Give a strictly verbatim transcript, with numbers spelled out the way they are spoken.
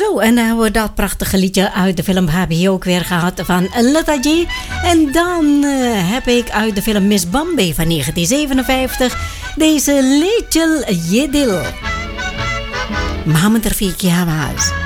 Zo, en dan hebben we dat prachtige liedje uit de film heb je ook weer gehad van Letta G. En dan uh, heb ik uit de film Miss Bombay van negentien zevenenvijftig deze Little Yedil. Mohammed Rafiq Jawaz.